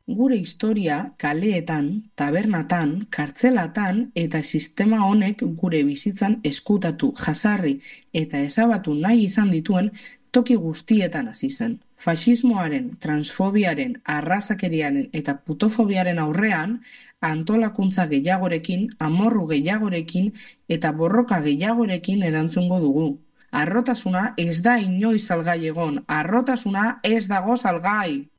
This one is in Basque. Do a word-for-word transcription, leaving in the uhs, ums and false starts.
Gure historia kaleetan, tabernatan, kartzelatan eta sistema honek gure bizitzan eskutatu, jasarri eta ezabatu nahi izan dituen toki guztietan hasi zen. Faxismoaren, transfobiaren, arrazakeriaren eta putofobiaren aurrean antolakuntza gehiagorekin, amorru gehiagorekin eta borroka gehiagorekin erantzungo dugu. Arrotasuna ez da inoiz salgai egon, arrotasuna ez dago salgai.